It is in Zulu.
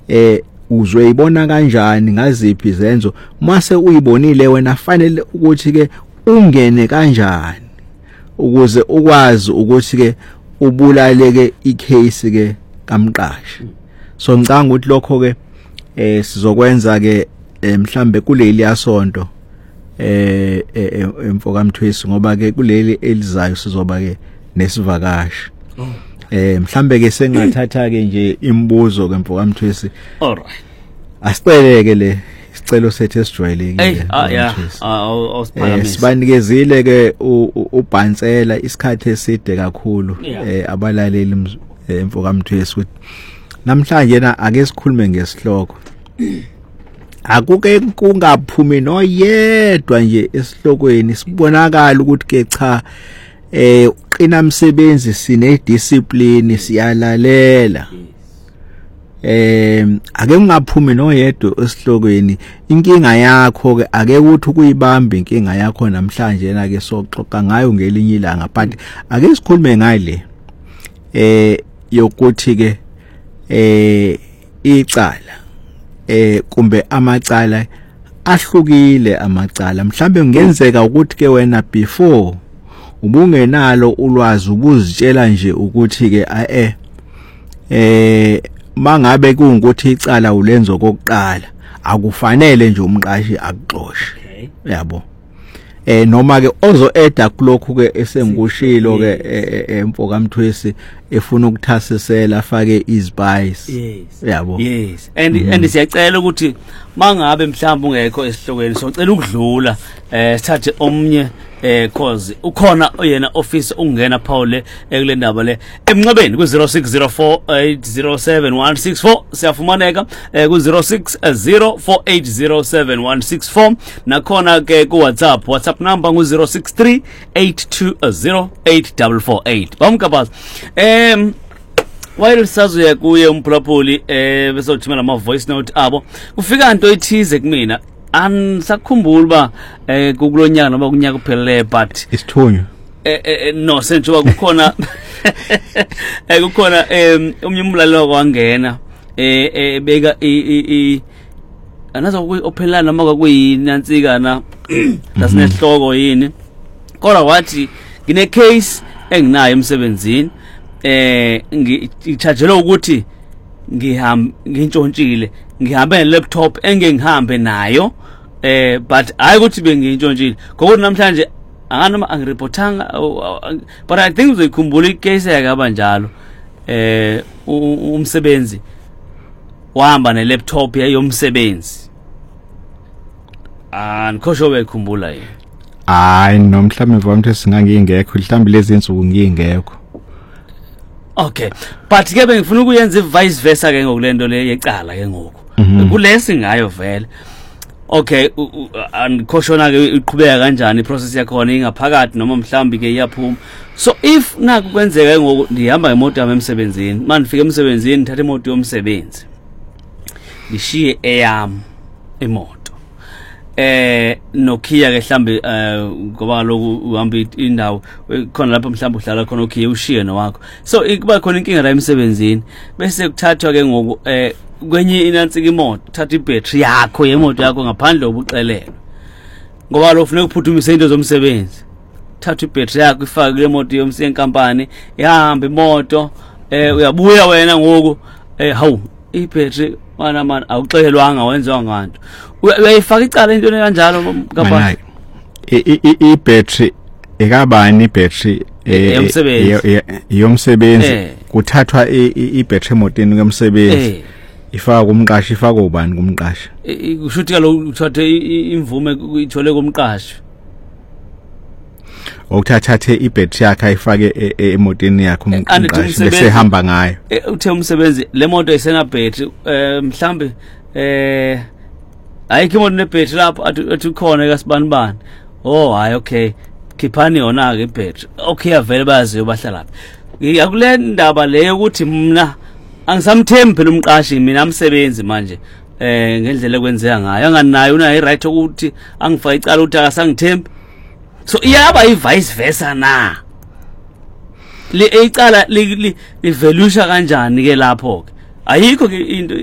uzoyibona kanjani ngaziphi izenzo mase uyibonile wena fanele ukuthi ke ungene kanjani ukuze ukwazi ukuthi ke ubulaleke icase ke kamqashi. So ngicanga ukuthi lokho ke sizokwenza ke mhlambe kuleli yasonto emfokamthwesi ngoba ke kuleli elizayo sizoba ke nesivakashi. Mhlambe ke sengathatha ke nje imibuzo ke mfokamthwesi. Alright. Asiceleke le isicelo sethu esijwayelekile. Sibanikezile ke ubhansela isikhathi eside kakhulu abalaleli emfokamthwesi. Namhlanje na ake sikhulume ngesihloko. Akuke kungaphumi noyedwa nje esihlokweni sibonakala ukuthi ke cha uqina umsebenzi sine discipline siyalalela. Ake kungaphumi noyedwa esihlokweni inkinga yakho ke ake uthi ukuyibamba inkinga yakho namhlanje na ke soxoxa ngayo ngelinye ilanga but ake sikhulume ngale yokuthi ke icala kumbe amacala ahlukile amacala mhlambe kungenzeka ukuthi ke wena before ubungenalo ulwazi ubuzitshela nje ukuthi ke mangabe kungukuthi icala ulenzo kokuqala akufanele nje umqashi akuxoshe yabo noma ke ozo eda kulokhu ke esengikushilo ke emfokamthwesi efuna ukuthasisela afake izibice yabo. Yes and siyacela ukuthi mangabe mhlawumbe ungekho esihlokweni socela ukudlula sithathe omnye cause ukhona yena office ungena Paul kule ndaba le emnqabeni ku 0604807164 siyafumaneka ku 0604807164 nakhona ke ku WhatsApp number ngu 0638208448 bamkabaza while sazuya kuye umphulaphuli bese uthumela ama voice note abo kufika into ethize kumina anisakhumbula ba kulonyaka noma kunyaka uphelele but isithunywa no senjoba kukhona kukhona umnye umlalelo kwangena beka anazo ukuyophelana noma kuyinansikana lasinihloko yini kodwa wathi ngine case enginayo emsebenzini ngichargela ukuthi ngintshontshile ngihambe laptop engihambe nayo but hayi ukuthi bengintshontshile ngoba namhlanje anganoma angireportanga but I think uzokhumbula icase yakaba njalo umsebenzi wahamba ne laptop yomsebenzi ankhosho bekhumbula yini hayi no mhlawumbe mvamthe singangingekho mhlawumbe lezi insuku ngingekho. Okay but ke bengifuna ukuyenza vice versa ke ngokulento le yecala ke ngoku kulesi ngayo vele. Okay andikhoshona ke iqhubeka kanjani iprocess yakho ingaphakathi noma mhlambi ke iyaphuma so if naku kwenzeka ngoku ndihamba ngemoto yami emsebenzini mandifika emsebenzini ngithatha imoto yomsebenzi ngishiye eyam imoto noKia ke mhlambi ngoba lokhu uhamba indawo khona lapho mhlambi uhlala khona oKia ushiye nowakho so kuba khona inkinga la emsebenzini bese kuthathwa ke ngoku kwenye inansika imoto thatha ibattery yakho yemoto yakho ngaphandle obuxelelo ngoba lo ufuna ukuphuthumise into zomsebenzi thatha ibattery yakho ifake kule moto yomsenkampani ihamba imoto uyabuya wena ngoku hawu ibattery man awuxelelwanga wenziwa nganto uyayifaka icala into kanjalo ngapha ibattery ekabani ibattery yomsebenzi kuthathwa ibattery emotweni kwemsebenzi ifaka kumqashi ifaka ubani kumqashi kushuthi kalo uthathe imvume uyithole kumqashi ukuthathe ibattery yakhe ayifake emotweni yakhe umqashi bese ehamba ngayo uthe umsebenzi le moto isena battery mhlambe ayikho imoto nebattery lapho athi khona kasibani hayi okay khiphani yona ke ibattery okay avele bayaziyo bahlala lapha akule ndaba leyo ukuthi mina angisamthembi phela umqashi mina amsebenzi manje ngendlela ekwenzeka ngayo anganayo una right ukuthi angifaka icala ukuthi akasangithembi so iyaba ivice versa na le icala livelusha kanjani ke lapho ke ayikho ke into